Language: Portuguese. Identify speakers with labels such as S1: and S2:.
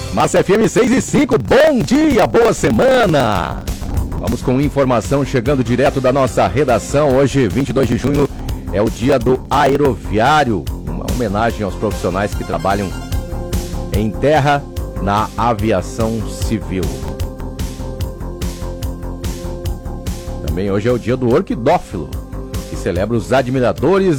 S1: Massa FM 6 e 5, bom dia, boa semana! Vamos com informação chegando direto da nossa redação. Hoje, 22 de junho, é o dia do aeroviário, uma homenagem aos profissionais que trabalham em terra na aviação civil. Também hoje é o dia do orquidófilo, que celebra os admiradores